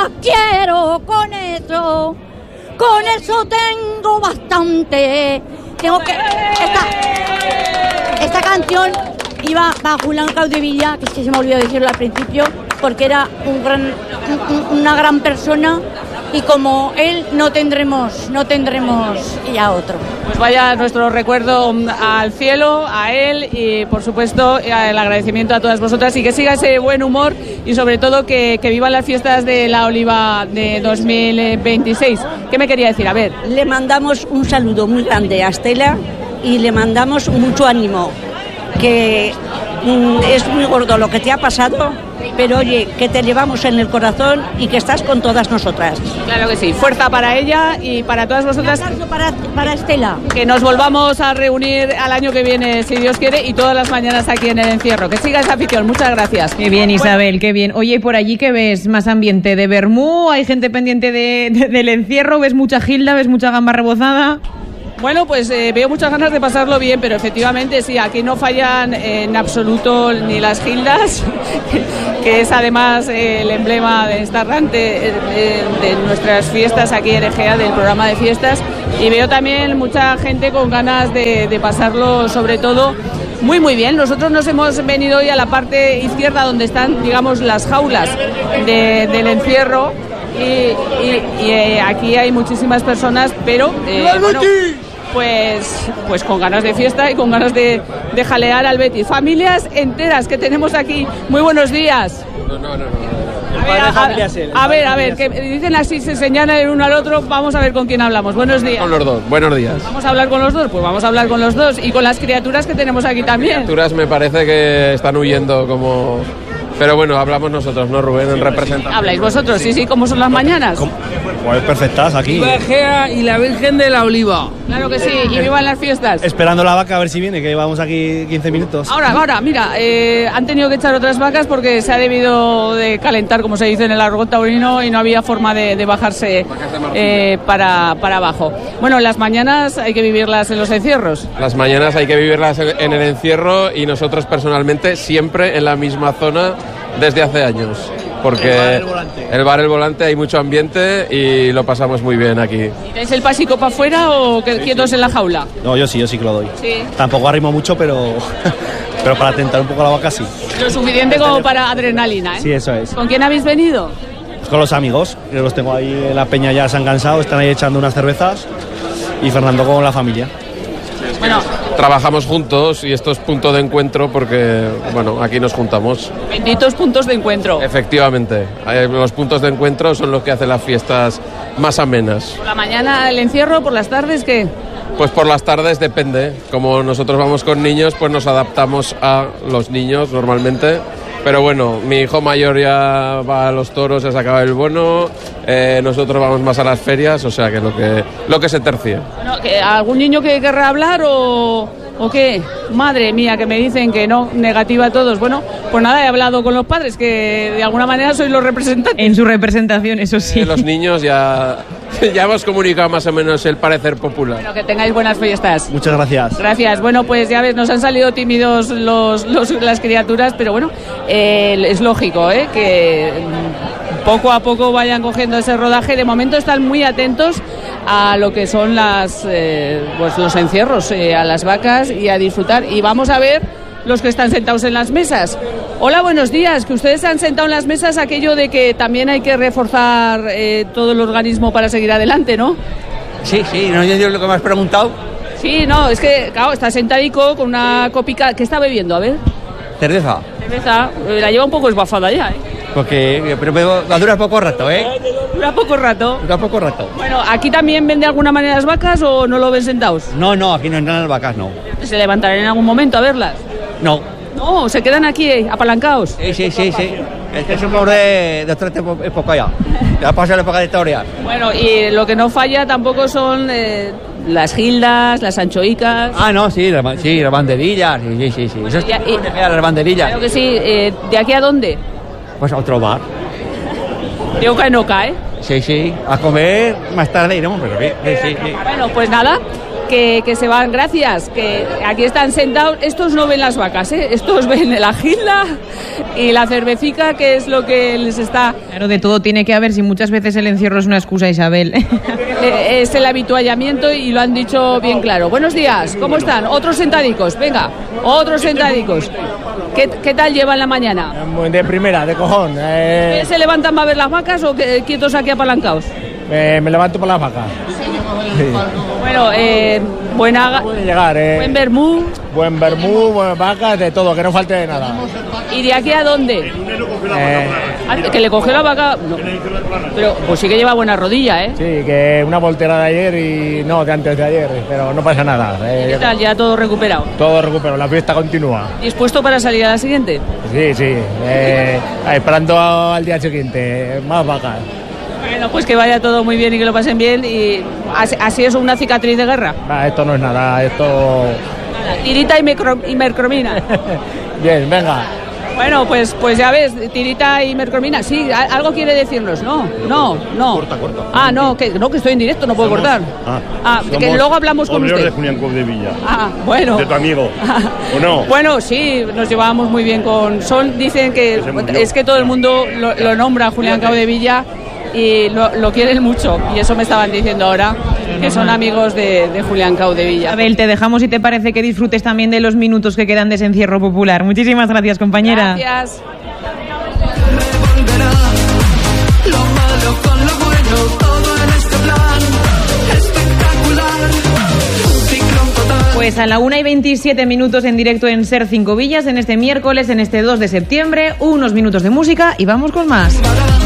quiero con eso tengo bastante. Tengo que... Esta canción iba para Julián Caudevilla, que es que se me olvidó decirlo al principio, porque era una gran persona, y como él no tendremos ya otro. Pues vaya nuestro recuerdo al cielo, a él, y por supuesto el agradecimiento a todas vosotras, y que siga ese buen humor, y sobre todo que vivan las fiestas de la Oliva de 2026. ¿Qué me quería decir? A ver. Le mandamos un saludo muy grande a Estela y le mandamos mucho ánimo, que es muy gordo lo que te ha pasado, pero oye, que te llevamos en el corazón y que estás con todas nosotras. Claro que sí, fuerza para ella y para todas vosotras. Un aplauso para Estela. Que nos volvamos a reunir al año que viene, si Dios quiere, y todas las mañanas aquí en El Encierro. Que siga esa afición, muchas gracias. Qué bien, Isabel, qué bien. Oye, ¿y por allí qué ves? ¿Más ambiente de vermú? ¿Hay gente pendiente del encierro? ¿Ves mucha gilda? ¿Ves mucha gamba rebozada? Bueno, pues veo muchas ganas de pasarlo bien, pero efectivamente sí, aquí no fallan en absoluto ni las gildas, que es además el emblema de esta errante de nuestras fiestas aquí en Egea, del programa de fiestas, y veo también mucha gente con ganas de pasarlo, sobre todo muy muy bien. Nosotros nos hemos venido hoy a la parte izquierda, donde están, digamos, las jaulas del encierro, y aquí hay muchísimas personas, pero bueno, pues con ganas de fiesta y con ganas de jalear al Betis. Familias enteras que tenemos aquí. Muy buenos días. A ver, que dicen así, se señalan el uno al otro. Vamos a ver con quién hablamos. Buenos días. Con los dos, buenos días. ¿Vamos a hablar con los dos? Pues vamos a hablar con los dos. Y con las criaturas que tenemos aquí también. Las criaturas me parece que están huyendo como... Pero bueno, hablamos nosotros, ¿no, Rubén? En representación. ¿Habláis vosotros? Sí, ¿cómo son las mañanas? Pues perfectas aquí. Viva Egea y la Virgen de la Oliva. Claro que sí, y vivan las fiestas. Esperando la vaca a ver si viene, que llevamos aquí 15 minutos. Ahora, mira, han tenido que echar otras vacas porque se ha debido de calentar, como se dice en el argot taurino, y no había forma de bajarse para abajo. Bueno, las mañanas hay que vivirlas en los encierros. Las mañanas hay que vivirlas en el encierro, y nosotros personalmente siempre en la misma zona desde hace años. Porque el bar El Volante hay mucho ambiente y lo pasamos muy bien aquí. ¿Y dais el pasico para afuera o quietos en la jaula? No, yo sí que lo doy. Sí. Tampoco arrimo mucho, pero para tentar un poco la vaca sí. Lo suficiente como para adrenalina, ¿eh? Sí, eso es. ¿Con quién habéis venido? Pues con los amigos, que los tengo ahí en la peña, ya se han cansado, están ahí echando unas cervezas, y Fernando con la familia. Bueno, trabajamos juntos y esto es punto de encuentro porque, bueno, aquí nos juntamos. Benditos puntos de encuentro. Efectivamente, los puntos de encuentro son los que hacen las fiestas más amenas. ¿Por la mañana el encierro, por las tardes qué? Pues por las tardes depende. Como nosotros vamos con niños, pues nos adaptamos a los niños normalmente. Pero bueno, mi hijo mayor ya va a los toros, ya se acaba el bono, nosotros vamos más a las ferias, o sea que lo que se tercie. Bueno, ¿algún niño que querrá hablar o qué? Madre mía, que me dicen que no, negativa a todos. Bueno, pues nada, he hablado con los padres, que de alguna manera sois los representantes. En su representación, eso sí. Los niños ya hemos comunicado más o menos el parecer popular. Bueno, que tengáis buenas fiestas. Muchas gracias. Gracias. Bueno, pues ya ves, nos han salido tímidos las criaturas, pero bueno, es lógico, que poco a poco vayan cogiendo ese rodaje. De momento están muy atentos a lo que son los encierros, a las vacas y a disfrutar. Y vamos a ver los que están sentados en las mesas. Hola, buenos días. Que ustedes se han sentado en las mesas, aquello de que también hay que reforzar todo el organismo para seguir adelante, ¿no? Sí, no yo lo que me has preguntado. Sí, no, es que, claro, está sentadico con una copica. ¿Qué está bebiendo? A ver. Cerveza. La lleva un poco esbafada ya, Pero va a durar poco rato, Dura poco rato. Bueno, ¿aquí también ven de alguna manera las vacas o no lo ven sentados? No, aquí no entran las vacas, no. ¿Se levantarán en algún momento a verlas? No, se quedan aquí apalancados. Sí. Este es un poco de otra época ya. Ya pasó la época de historia. Bueno, y lo que no falla tampoco son las gildas, las anchoicas. Ah, no, sí, las banderillas. Sí. Eso es las banderillas. Claro que sí. ¿De aquí a dónde? Pues a otro bar. De oca en oca, Sí. A comer más tarde iremos, pero sí. Bueno, pues nada, que se van, gracias, que aquí están sentados. Estos no ven las vacas, estos ven la gilda y la cervecica, que es lo que les está... Claro, de todo tiene que haber, si muchas veces el encierro es una excusa, Isabel. Es el habituallamiento y lo han dicho bien claro. Buenos días, ¿cómo están? Otros sentadicos, venga, otros sentadicos. ¿Qué tal llevan la mañana? De primera, de cojón. ¿Se levantan para ver las vacas o quietos aquí apalancados? Me levanto por las vacas. Sí. Bueno, buena... Puede llegar, buen vermú. Buen vermú, buenas vacas, de todo, que no falte de nada. ¿Y de aquí a dónde? ¿Que le cogió la vaca? No. Pero pues sí que lleva buena rodilla, ¿eh? Sí, que una volterada de ayer y... No, de antes de ayer, pero no pasa nada. ¿Qué tal? ¿Ya todo recuperado? Todo recuperado, la fiesta continúa. ¿Dispuesto para salir a la siguiente? Sí. Esperando al día siguiente, más vacas. Bueno, pues que vaya todo muy bien y que lo pasen bien. Y así es una cicatriz de guerra. Esto no es nada, esto... Tirita y mercromina. Bien, venga. Bueno, pues ya ves, tirita y mercromina. Sí, algo quiere decirnos, ¿no. Corta. Ah, no, que estoy en directo, no puedo cortar. Que luego hablamos con usted. De Julián Capdevilla. Bueno. De tu amigo, ¿o no? Bueno, sí, nos llevábamos muy bien con Sol. Dicen que es que todo el mundo lo nombra a Julián Capdevilla y lo quieren mucho. Y eso me estaban diciendo ahora, que son amigos de Julián Capdevilla. Abel, te dejamos y te parece que disfrutes también de los minutos que quedan de ese encierro popular. Muchísimas gracias, compañera. Gracias. Lo malo con lo bueno, todo en este plan espectacular. Un ciclón total. Pues a la 1:27 en directo en Ser 5 Villas, en este miércoles, en este 2 de septiembre, unos minutos de música y vamos con más.